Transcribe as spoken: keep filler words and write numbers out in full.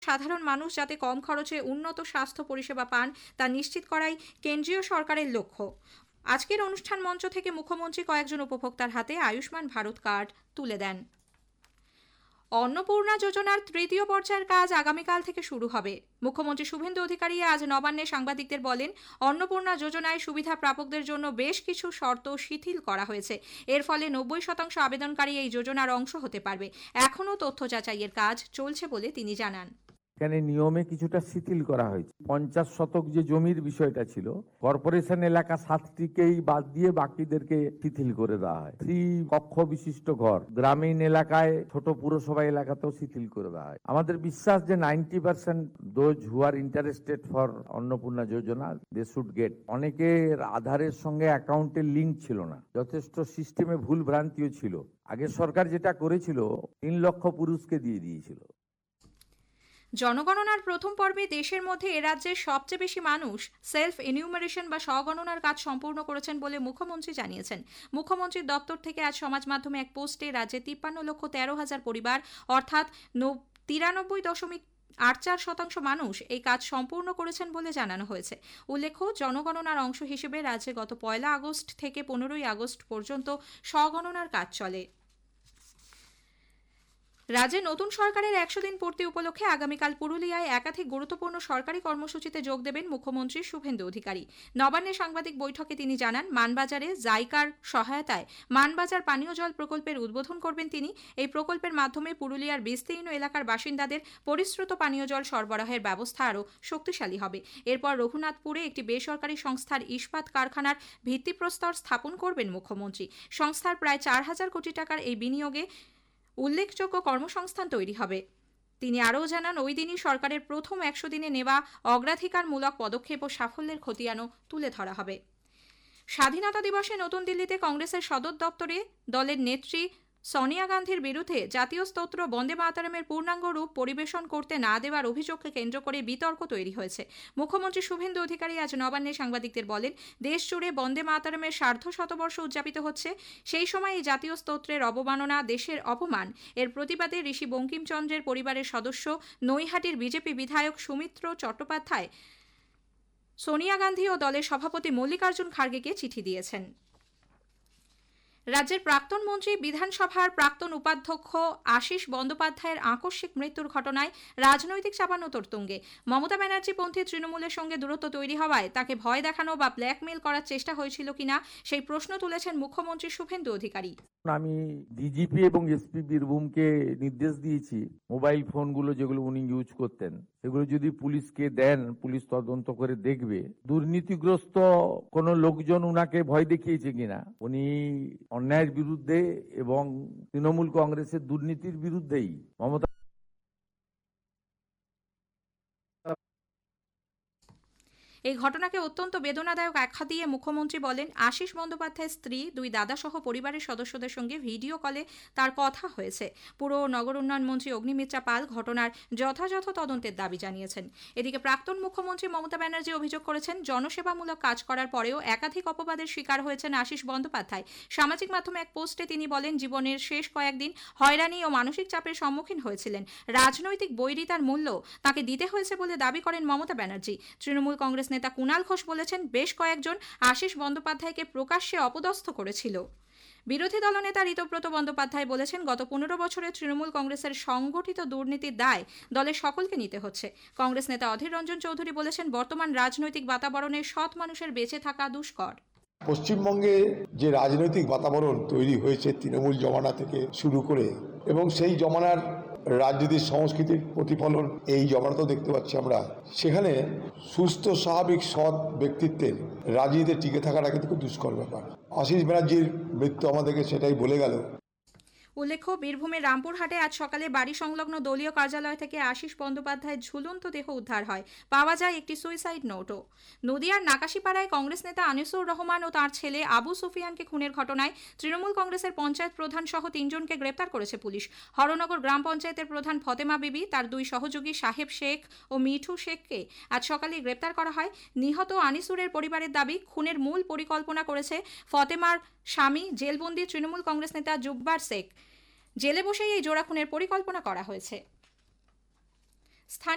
সাধারণ মানুষ যাতে কম খরচে উন্নত স্বাস্থ্য পরিষেবা পান তা নিশ্চিত করাই কেন্দ্রীয় সরকারের লক্ষ্য। আজকের অনুষ্ঠান মঞ্চ থেকে মুখ্যমন্ত্রী কয়েকজন উপভোক্তার হাতে আয়ুষ্মান ভারত কার্ড তুলে দেন। অন্নপূর্ণা যোজনার তৃতীয় পর্যায়ের কাজ আগামীকাল থেকে শুরু হবে। মুখ্যমন্ত্রী শুভেন্দু অধিকারী আজ নবান্নে সাংবাদিকদের বলেন, অন্নপূর্ণা যোজনায় সুবিধা প্রাপকদের জন্য বেশ কিছু শর্ত শিথিল করা হয়েছে। এর ফলে নব্বই শতাংশ আবেদনকারী এই যোজনার অংশ হতে পারবে। এখনও তথ্য যাচাইয়ের কাজ চলছে বলে তিনি জানান। এখানে নিয়মে কিছুটা শিথিল করা হয়েছে। পঞ্চাশ শতক যে জমির বিষয়টা ছিল, কর্পোরেশন এলাকা সাতটিকেই বাদ দিয়ে বাকিদেরকে শিথিল করে দেওয়া হয়। থ্রি কক্ষ বিশিষ্ট ঘর গ্রামীণ এলাকায়, ছোট পুরসভা এলাকাতেও শিথিল করে দেওয়া হয়। আমাদের বিশ্বাস যে ninety percent those who are interested for Annapurna Yojana they should get. অনেকের আধারের সঙ্গে অ্যাকাউন্টের লিঙ্ক ছিল না, যথেষ্ট সিস্টেমে ভুল ভ্রান্তিও ছিল। আগের সরকার যেটা করেছিল, তিন লক্ষ পুরুষকে দিয়ে দিয়েছিল। জনগণনার প্রথম পর্বে দেশের মধ্যে এ রাজ্যের সবচেয়ে বেশি মানুষ সেলফ এনিউমারেশন বা স্বগণনার কাজ সম্পূর্ণ করেছেন বলে মুখ্যমন্ত্রী জানিয়েছেন। মুখ্যমন্ত্রীর দপ্তর থেকে আজ সমাজ মাধ্যমে এক পোস্টে রাজ্যে তিপ্পান্ন লক্ষ তেরো হাজার পরিবার অর্থাৎ তিরানব্বই দশমিক আট চার শতাংশ মানুষ এই কাজ সম্পূর্ণ করেছেন বলে জানানো হয়েছে। উল্লেখ্য, জনগণনার অংশ হিসেবে রাজ্যে গত পয়লা আগস্ট থেকে পনেরোই আগস্ট পর্যন্ত স্বগণনার কাজ চলে। রাজ্যে নতুন সরকারের একশো দিন পূর্তি উপলক্ষে আগামীকাল পুরুলিয়ায় একাধিক গুরুত্বপূর্ণ সরকারি কর্মসূচিতে যোগ দেবেন মুখ্যমন্ত্রী শুভেন্দু অধিকারী। নবান্নে সাংবাদিক বৈঠকে তিনি জানান, মানবাজারে জাইকার সহায়তায় মানবাজার পানীয় জল প্রকল্পের উদ্বোধন করবেন তিনি। এই প্রকল্পের মাধ্যমে পুরুলিয়ার বিস্তীর্ণ এলাকার বাসিন্দাদের পরিশ্রুত পানীয় জল সরবরাহের ব্যবস্থা আরও শক্তিশালী হবে। এরপর রঘুনাথপুরে একটি বেসরকারি সংস্থার ইস্পাত কারখানার ভিত্তিপ্রস্তর স্থাপন করবেন মুখ্যমন্ত্রী। সংস্থার প্রায় চার হাজার কোটি টাকার এই বিনিয়োগে উল্লেখযোগ্য কর্মসংস্থান তৈরি হবে। তিনি আরও জানান, ওই দিনই সরকারের প্রথম একশো দিনে নেওয়া অগ্রাধিকারমূলক পদক্ষেপ ও সাফল্যের খতিয়ানও তুলে ধরা হবে। স্বাধীনতা দিবসে নতুন দিল্লিতে কংগ্রেসের সদর দপ্তরে দলের নেত্রী সোনিয়া গান্ধীর বিরুদ্ধে জাতীয় স্তোত্র বন্দে মাতরমের পূর্ণাঙ্গ রূপ পরিবেশন করতে না দেওয়ার অভিযোগকে কেন্দ্র করে বিতর্ক তৈরি হয়েছে। মুখ্যমন্ত্রী শুভেন্দু অধিকারী আজ নবান্নে সাংবাদিকদের বলেন, দেশ জুড়ে বন্দে মাতরমের সার্ধ শতবর্ষ উদযাপিত হচ্ছে। সেই সময় এই জাতীয় স্তোত্রের অবমাননা দেশের অপমান। এর প্রতিবাদে ঋষি বঙ্কিমচন্দ্রের পরিবারের সদস্য নৈহাটির বিজেপি বিধায়ক সুমিত্র চট্টোপাধ্যায় সোনিয়া গান্ধী ও দলের সভাপতি মল্লিকার্জুন খার্গেকে চিঠি দিয়েছেন। রাজ্যের প্রাক্তন মন্ত্রী বিধানসভার প্রাক্তন উপাধ্যক্ষ আশিস বন্দ্যোপাধ্যায়ের আকস্মিক মৃত্যুর ঘটনায় রাজনৈতিক চাপানোতর তুঙ্গে। মমতা ব্যানার্জি পন্থী তৃণমূলের সঙ্গে দূরত্ব তৈরি হওয়ায় তাকে ভয় দেখানো বা ব্ল্যাকমেল করার চেষ্টা হয়েছিল কিনা সেই প্রশ্ন তুলেছেন মুখ্যমন্ত্রী শুভেন্দু অধিকারী। আমি ডিজিপি এবং এসপি বীরভূমকে নির্দেশ দিয়েছি, মোবাইল ফোনগুলো যেগুলো উনি ইউজ করতেন সেগুলো যদি পুলিশকে দেন, পুলিশ তদন্ত করে দেখবে দুর্নীতিগ্রস্ত কোন লোকজন উনাকে ভয় দেখিয়েছে কিনা। উনি অন্যায়ের বিরুদ্ধে এবং তৃণমূল কংগ্রেসের দুর্নীতির বিরুদ্ধেই মমতা এই ঘটনাকে অত্যন্ত বেদনাদায়ক আখ্যা দিয়ে মুখ্যমন্ত্রী বলেন, আশিস বন্দ্যোপাধ্যায়ের স্ত্রী, দুই দাদা সহ পরিবারের সদস্যদের সঙ্গে ভিডিও কলে তার কথা হয়েছে। পুর ও নগর উন্নয়ন মন্ত্রী অগ্নিমিত্রা পাল ঘটনার যথাযথ তদন্তের দাবি জানিয়েছেন। এদিকে প্রাক্তন মুখ্যমন্ত্রী মমতা ব্যানার্জি অভিযোগ করেছেন, জনসেবামূলক কাজ করার পরেও একাধিক অপবাদের শিকার হয়েছেন আশিস বন্দ্যোপাধ্যায়। সামাজিক মাধ্যমে এক পোস্টে তিনি বলেন, জীবনের শেষ কয়েকদিন হয়রানি ও মানসিক চাপের সম্মুখীন হয়েছিলেন। রাজনৈতিক বৈরিতার মূল্য তাকে দিতে হয়েছে বলে দাবি করেন মমতা ব্যানার্জি। তৃণমূল কংগ্রেস নেতা কুণাল ঘোষ বলেছেন, বেশ কয়েকজন আশিস বন্দ্যোপাধ্যায়কে প্রকাশ্যে অপদস্থ করেছিল। বিরোধী দলনেতা ঋতব্রত বন্দ্যোপাধ্যায় বলেছেন, গত পনেরো বছরে তৃণমূল কংগ্রেসের সংগঠিত দুর্নীতির দায় দলের সকলকে নিতে হচ্ছে। কংগ্রেস নেতা অধীর রঞ্জন চৌধুরী বলেছেন, বর্তমান রাজনৈতিক বাতাবরণে সৎ মানুষের বেঁচে থাকা দুষ্কর। পশ্চিমবঙ্গে যে রাজনৈতিক বাতাবরণ তৈরি হয়েছে তৃণমূল জমানা থেকে শুরু করে, এবং সেই জমানার রাজনীতির সংস্কৃতির প্রতিফলন এই জমানাতেও দেখতে পাচ্ছি আমরা, সেখানে সুস্থ স্বাভাবিক সৎ ব্যক্তিত্বের রাজনীতিতে টিকে থাকাটা কিন্তু খুব দুষ্কর ব্যাপার। আশিস ব্যানার্জির মৃত্যু আমাদেরকে সেটাই বলে গেল। উল্লেখ্য, বীরভূমের রামপুরহাটে আজ সকালে বাড়ি সংলগ্ন দলীয় কার্যালয় থেকে আশিস বন্দ্যোপাধ্যায়ের ঝুলন্ত দেহ উদ্ধার হয়। পাওয়া যায় একটি সুইসাইড নোটও। নদিয়ার নাকাশিপাড়ায় কংগ্রেস নেতা আনিসুর রহমান ও তাঁর ছেলে আবু সুফিয়ানকে খুনের ঘটনায় তৃণমূল কংগ্রেসের পঞ্চায়েত প্রধান সহ তিনজনকে গ্রেপ্তার করেছে পুলিশ। হরনগর গ্রাম পঞ্চায়েতের প্রধান ফতেমা বিবি, তার দুই সহযোগী সাহেব শেখ ও মিঠু শেখকে আজ সকালে গ্রেপ্তার করা হয়। নিহত আনিসুরের পরিবারের দাবি, খুনের মূল পরিকল্পনা করেছে ফতেমার স্বামী জেলবন্দি তৃণমূল কংগ্রেস নেতা জুব্বার শেখ। জেলে বসেই এই জোড়া খুনের পরিকল্পনা করা হয়েছে।